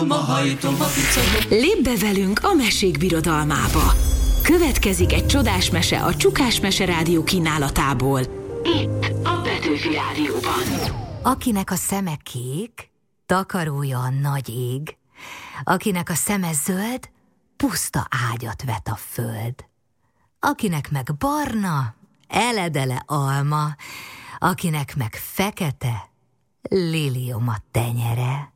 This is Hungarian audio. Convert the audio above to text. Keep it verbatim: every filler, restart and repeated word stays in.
hajtom, a hajtom, a picadom. Lépj be velünk a mesék birodalmába. Következik egy csodás mese a Csukás Mese Rádió kínálatából. Itt a Petőfi Rádióban. Akinek a szeme kék, takarója a nagy ég, akinek a szeme zöld, puszta ágyat vet a föld. Akinek meg barna, eledele alma, akinek meg fekete, liliom a tenyere.